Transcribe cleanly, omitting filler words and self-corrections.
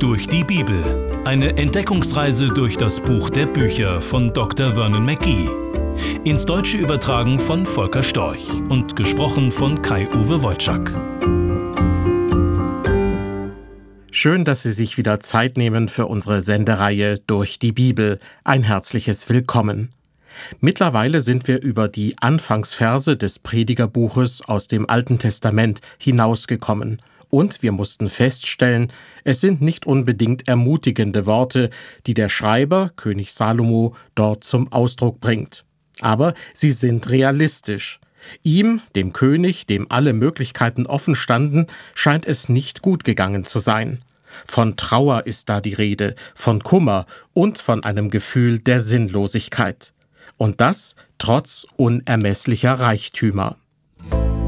Durch die Bibel. Eine Entdeckungsreise durch das Buch der Bücher von Dr. Vernon Mackey. Ins Deutsche übertragen von Volker Storch und gesprochen von Kai-Uwe Wojczak. Schön, dass Sie sich wieder Zeit nehmen für unsere Sendereihe Durch die Bibel. Ein herzliches Willkommen. Mittlerweile sind wir über die Anfangsverse des Predigerbuches aus dem Alten Testament hinausgekommen. Und wir mussten feststellen, es sind nicht unbedingt ermutigende Worte, die der Schreiber, König Salomo, dort zum Ausdruck bringt. Aber sie sind realistisch. Ihm, dem König, dem alle Möglichkeiten offen standen, scheint es nicht gut gegangen zu sein. Von Trauer ist da die Rede, von Kummer und von einem Gefühl der Sinnlosigkeit. Und das trotz unermesslicher Reichtümer.